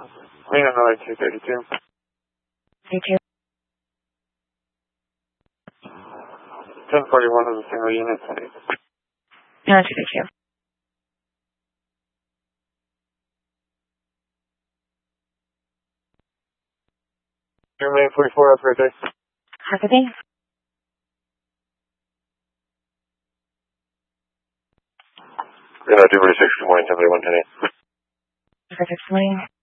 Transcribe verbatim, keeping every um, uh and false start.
Main on the two thirty-two. Thank you. ten forty-one is a single unit. No, thank you. Main forty-four, have a great day. Have a good day. We're going to do forty-six, good morning, ten thirty-one, ten eight. Perfect morning.